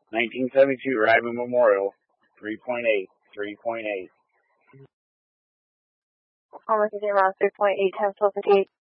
1972 Ryman Memorial, 3.8, 3.8. Almost around 3.8 times 1258.